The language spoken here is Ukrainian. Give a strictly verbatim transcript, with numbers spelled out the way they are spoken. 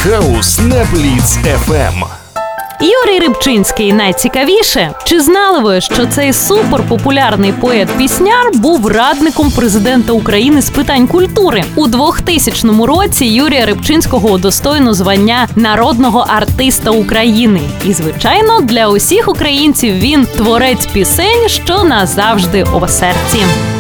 Хаус на Бліц еф ем. Юрій Рибчинський найцікавіше. Чи знали ви, що цей суперпопулярний поет-пісняр був радником президента України з питань культури? У двохтисячному році Юрія Рибчинського удостоєно звання народного артиста України. І, звичайно, для усіх українців він творець пісень, що назавжди у серці.